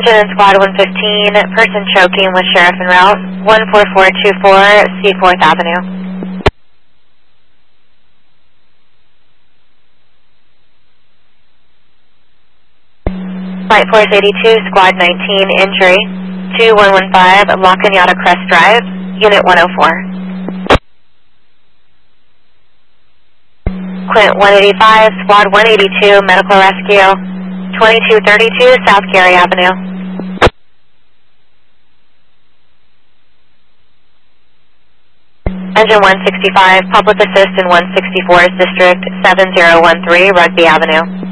Engine in Squad 115, person choking with Sheriff en route, 14424 C4th Avenue. Flight Force 82, Squad 19, injury, 2115, La Cañada Crest Drive, Unit 104. Quint 185, Squad 182, medical rescue, 2232 South Gary Avenue. Engine 165, public assist in 164's District 7013, Rugby Avenue.